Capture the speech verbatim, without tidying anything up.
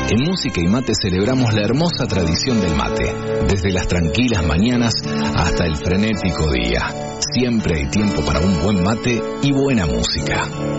En Música y Mate celebramos la hermosa tradición del mate, desde las tranquilas mañanas hasta el frenético día. Siempre hay tiempo para un buen mate y buena música.